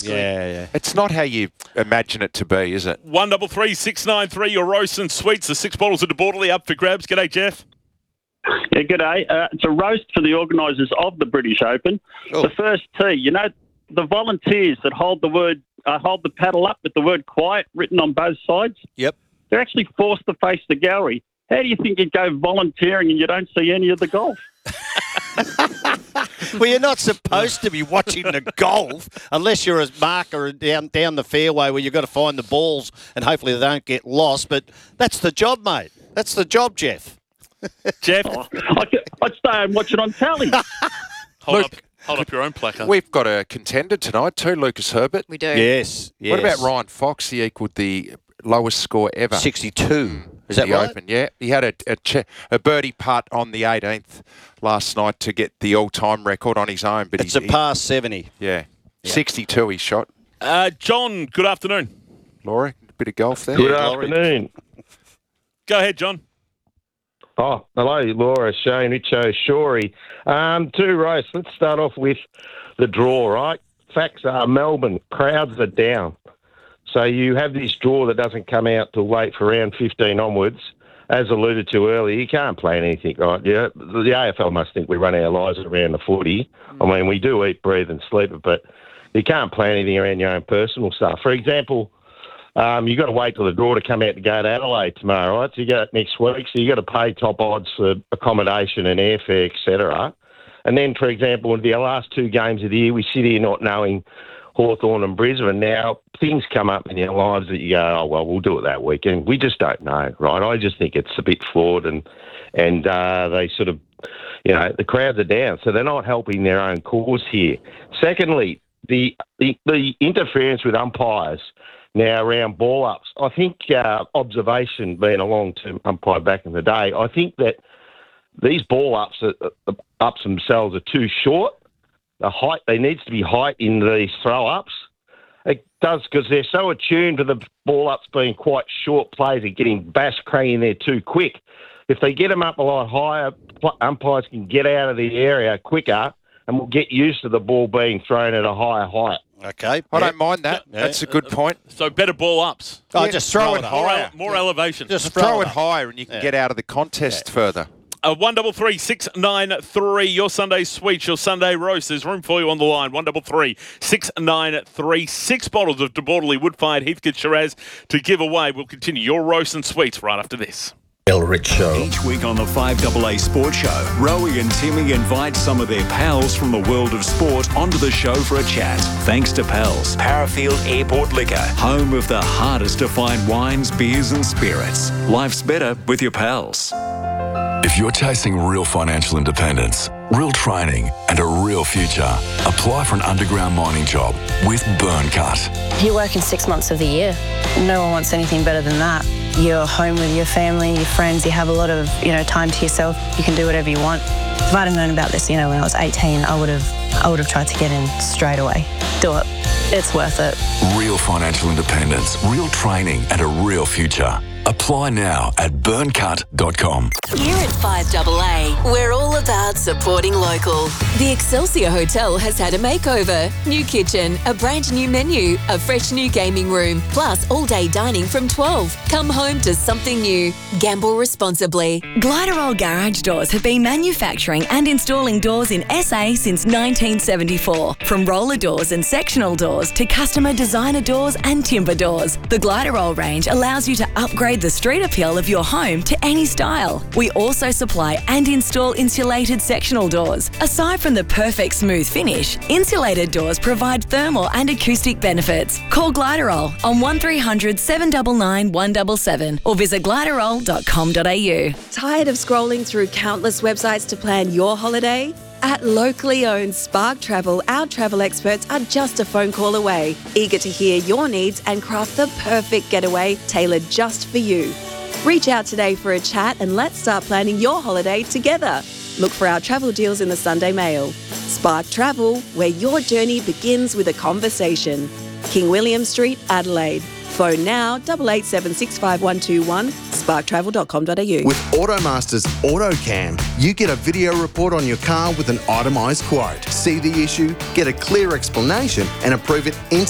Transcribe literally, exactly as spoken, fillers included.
basically. Yeah, yeah. It's not how you imagine it to be, is it? One double three six nine three. Your roast and sweets. The six bottles of De Bordeley up for grabs. G'day, Jeff. Yeah, g'day. Uh, it's a roast for the organisers of the British Open. Oh. The first tee, you know, the volunteers that hold the word, uh, hold the paddle up with the word quiet written on both sides. Yep. They're actually forced to face the gallery. How do you think you'd go volunteering and you don't see any of the golf? Well, you're not supposed to be watching the golf unless you're a marker down down the fairway where you've got to find the balls and hopefully they don't get lost. But that's the job, mate. That's the job, Jeff. Jeff, Oh, I could, I'd stay and watch it on telly. hold Look, up, hold up your own placard. We've got a contender tonight too, Lucas Herbert. We do. Yes. yes. What about Ryan Fox? He equalled the lowest score ever. sixty-two. Is that the right? Open, yeah. He had a, a, ch- a birdie putt on the eighteenth last night to get the all-time record on his own. But It's he, a past seventy. he- yeah. sixty-two he shot. Uh, John, good afternoon. Laurie, a bit of golf there. Good Yeah, Laurie. afternoon. Go ahead, John. Oh, hello, Laura, Shane, Richo, Shorey. Um, two roasts. Let's start off with the draw, right? Facts are Melbourne, crowds are down. So you have this draw that doesn't come out till late for round fifteen onwards. As alluded to earlier, you can't plan anything, right? Yeah, the A F L must think we run our lives around the footy. I mean, we do eat, breathe and sleep it, but you can't plan anything around your own personal stuff. For example, Um, you've got to wait till the draw to come out to go to Adelaide tomorrow, right? So you go next week, so you've got to pay top odds for accommodation and airfare, et cetera. And then, for example, in the last two games of the year, we sit here not knowing Hawthorn and Brisbane. Now, things come up in our lives that you go, oh, well, we'll do it that weekend. We just don't know, right? I just think it's a bit flawed and, and uh, they sort of, you know, the crowds are down, so they're not helping their own cause here. Secondly, the the, the interference with umpires now around ball ups. I think uh, observation, being a long-term umpire back in the day, I think that these ball ups are, uh, ups themselves are too short. The height, there needs to be height in these throw ups. It does, because they're so attuned to the ball ups being quite short plays and getting bass crane in there too quick. If they get them up a lot higher, umpires can get out of the area quicker and will get used to the ball being thrown at a higher height. Okay. I yeah. don't mind that. Yeah. That's a good point. So better ball ups. Oh, Yeah, just throw throw it it More, higher. ele- more elevation. Just Throw throw it it higher and you can Yeah. get out of the contest further. Uh, one double three six nine three. Your Sunday sweets, your Sunday roast. There's room for you on the line. One double three six nine three. Six bottles of De Bordeley Wood-Fired Heathcote Shiraz to give away. We'll continue your roast and sweets right after this. El Rich Show. Each week on the five A A Sports Show, Rowie and Timmy invite some of their pals from the world of sport onto the show for a chat. Thanks to Pals, Parafield Airport Liquor, home of the hardest to find wines, beers and spirits. Life's better with your pals. If you're chasing real financial independence, real training and a real future, apply for an underground mining job with Burncut. You're working six months of the year. No one wants anything better than that. You're home with your family, your friends, you have a lot of, you know, time to yourself. You can do whatever you want. If I'd have known about this, you know, when I was eighteen, I would have I would have tried to get in straight away. Do it. It's worth it. Real financial independence, real training and a real future. Apply now at burncut dot com. Here at five A A, we're all about supporting local. The Excelsior Hotel has had a makeover. New kitchen, a brand new menu, a fresh new gaming room, plus all-day dining from twelve. Come home to something new. Gamble responsibly. Gliderol Garage Doors have been manufacturing and installing doors in S A since nineteen seventy-four. From roller doors and sectional doors to customer designer doors and timber doors, the Gliderol range allows you to upgrade the street appeal of your home to any style. We also supply and install insulated sectional doors. Aside from the perfect smooth finish, insulated doors provide thermal and acoustic benefits. Call Gliderol on one three hundred seven nine nine one seven seven or visit gliderol dot com dot a u. Tired of scrolling through countless websites to plan your holiday? At locally owned Spark Travel, our travel experts are just a phone call away, eager to hear your needs and craft the perfect getaway tailored just for you. Reach out today for a chat and let's start planning your holiday together. Look for our travel deals in the Sunday Mail. Spark Travel, where your journey begins with a conversation. King William Street, Adelaide. Phone now, eight eight seven six five one two one, spark travel dot com dot a u. With Automaster's AutoCam, you get a video report on your car with an itemised quote. See the issue, get a clear explanation and approve it instantly.